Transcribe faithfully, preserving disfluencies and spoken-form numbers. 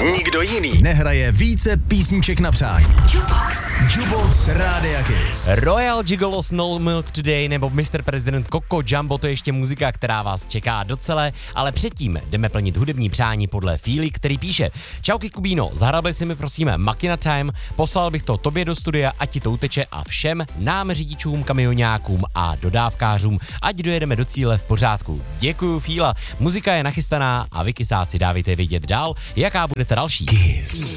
Nikdo jiný nehraje více písniček na přání. Jukebox. Jukebox Rádia Kiss. Royal Gigolos No Milk Today nebo mister President Coco Jumbo, to je ještě muzika, která vás čeká docela, ale předtím jdeme plnit hudební přání podle Fíly, který píše: Čauky Kubíno, zahrál by si mi prosím Makina Time, poslal bych to tobě do studia, ať ti to uteče a všem nám řidičům, kamionákům a dodávkářům, ať dojedeme do cíle v pořádku. Děkuju Fíla, muzika je nachystaná a vy kysáci dávajte vědět dál, jaká bude ta další. Kiss.